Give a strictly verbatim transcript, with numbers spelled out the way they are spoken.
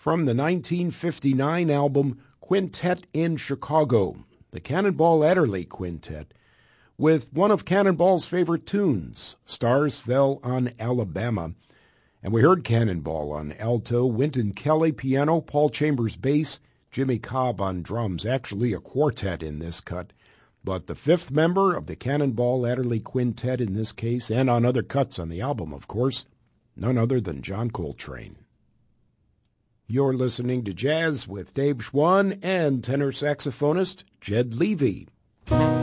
from the nineteen fifty-nine album Quintet in Chicago, the Cannonball Adderley Quintet, with one of Cannonball's favorite tunes, Stars Fell on Alabama. And we heard Cannonball on alto, Wynton Kelly piano, Paul Chambers bass, Jimmy Cobb on drums, actually a quartet in this cut. But the fifth member of the Cannonball Adderley Quintet in this case, and on other cuts on the album, of course, none other than John Coltrane. You're listening to Jazz with Dave Schwann and tenor saxophonist Jed Levy.